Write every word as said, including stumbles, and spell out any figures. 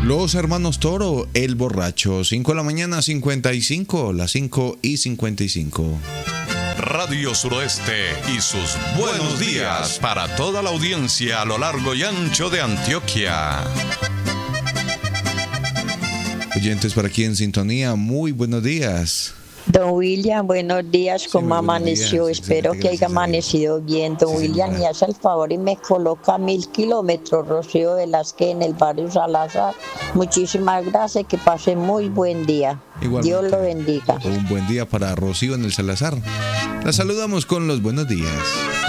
Los hermanos Toro, El Borracho. cinco de la mañana, cincuenta y cinco. Las cinco y cincuenta y cinco. Radio Suroeste y sus buenos días para toda la audiencia a lo largo y ancho de Antioquia. Oyentes por aquí en sintonía, muy buenos días. Don William, buenos días, ¿cómo sí, amaneció? Días, Espero que haya amanecido bien. Don sí, William, me hace el favor y me coloca mil kilómetros, Rocío Velázquez, en el barrio Salazar. Muchísimas gracias, que pase muy buen día. Igualmente. Dios lo bendiga. Un buen día para Rocío en el Salazar. La saludamos con los buenos días.